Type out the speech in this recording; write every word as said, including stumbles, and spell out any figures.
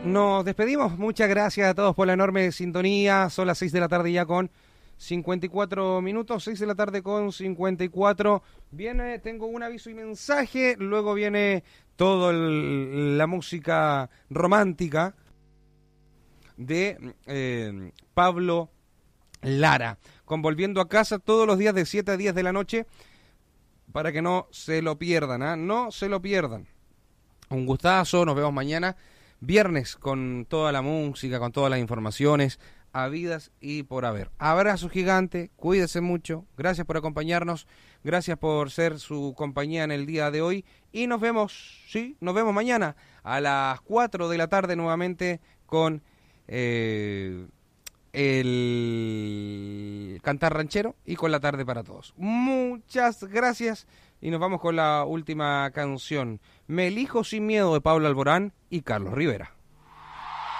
Nos despedimos. Muchas gracias a todos por la enorme sintonía. Son las seis de la tarde ya con cincuenta y cuatro minutos. seis de la tarde con cincuenta y cuatro. Viene, tengo un aviso y mensaje. Luego viene toda la música romántica de eh, Pablo Lara. Con Volviendo a Casa todos los días de siete a diez de la noche. Para que no se lo pierdan, ¿eh? No se lo pierdan. Un gustazo. Nos vemos mañana. Viernes con toda la música, con todas las informaciones habidas y por haber. Abrazo gigante, cuídese mucho, gracias por acompañarnos, gracias por ser su compañía en el día de hoy y nos vemos, sí, nos vemos mañana a las cuatro de la tarde nuevamente con eh, el Cantar Ranchero y con La Tarde para Todos. Muchas gracias y nos vamos con la última canción, Me elijo sin miedo de Pablo Alborán y Carlos Rivera.